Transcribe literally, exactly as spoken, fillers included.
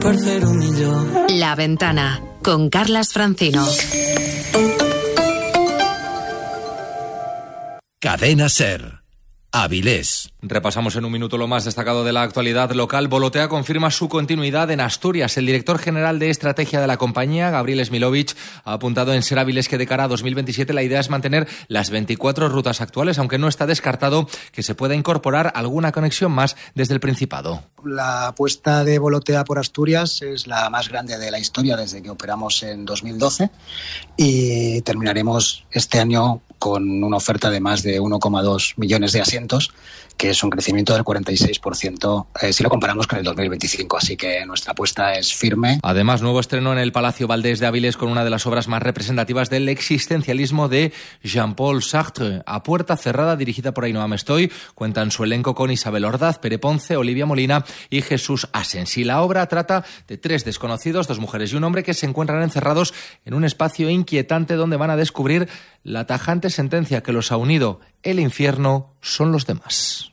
per fer-ho millor. La Ventana, con Carlas Francino. Cadena SER. Avilés. Repasamos en un minuto lo más destacado de la actualidad local. Volotea confirma su continuidad en Asturias. El director general de estrategia de la compañía, Gabriel Smilovic, ha apuntado en SER Avilés que de cara a dos mil veintisiete la idea es mantener las veinticuatro rutas actuales, aunque no está descartado que se pueda incorporar alguna conexión más desde el Principado. La apuesta de Volotea por Asturias es la más grande de la historia desde que operamos en dos mil doce y terminaremos este año con una oferta de más de uno coma dos millones de asientos, que es un crecimiento del cuarenta y seis por ciento eh, si lo comparamos con el dos mil veinticinco, así que nuestra apuesta es firme. Además, nuevo estreno en el Palacio Valdés de Avilés con una de las obras más representativas del existencialismo de Jean-Paul Sartre, A puerta cerrada, dirigida por Ainhoa Mestoy. Cuenta en su elenco con Isabel Ordaz, Pere Ponce, Olivia Molina y Jesús Asensi. La obra trata de tres desconocidos, dos mujeres y un hombre, que se encuentran encerrados en un espacio inquietante donde van a descubrir la tajante sentencia que los ha unido: el infierno son los demás.